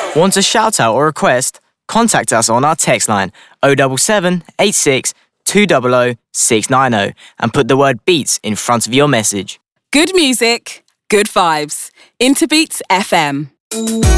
Want a shout out or request? Contact us on our text line 077 86 200 690 and put the word Beats in front of your message. Good music, good vibes. Interbeats FM.